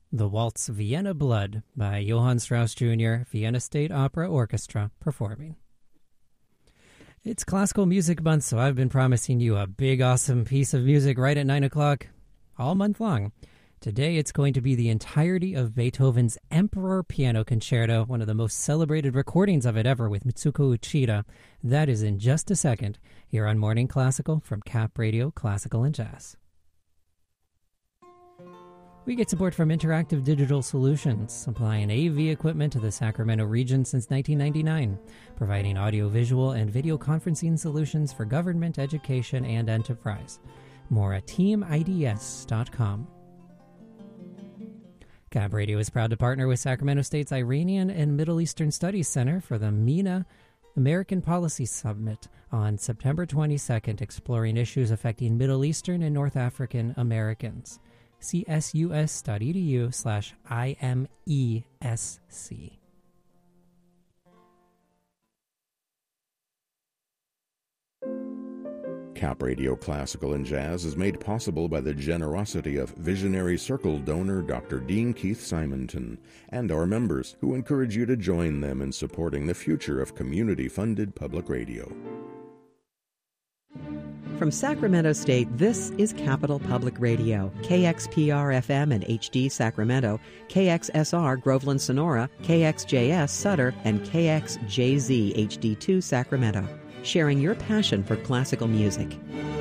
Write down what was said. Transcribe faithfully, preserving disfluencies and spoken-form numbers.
The Waltz Vienna Blood by Johann Strauss Junior, Vienna State Opera Orchestra performing. It's Classical Music Month, so I've been promising you a big, awesome piece of music right at nine o'clock all month long. Today it's going to be the entirety of Beethoven's Emperor Piano Concerto, one of the most celebrated recordings of it ever with Mitsuko Uchida. That is in just a second, here on Morning Classical from Cap Radio Classical and Jazz. We get support from Interactive Digital Solutions, supplying A V equipment to the Sacramento region since nineteen ninety-nine, providing audiovisual and video conferencing solutions for government, education, and enterprise. More at team I D S dot com. Cap Radio is proud to partner with Sacramento State's Iranian and Middle Eastern Studies Center for the MENA American Policy Summit on September twenty-second, exploring issues affecting Middle Eastern and North African Americans. C S U S dot E D U slash I M E S C. Cap Radio Classical and Jazz is made possible by the generosity of Visionary Circle donor Doctor Dean Keith Simonton and our members, who encourage you to join them in supporting the future of community-funded public radio. From Sacramento State, this is Capital Public Radio, K X P R F M and H D Sacramento, K X S R Groveland Sonora, K X J S Sutter, and K X J Z H D two Sacramento, sharing your passion for classical music.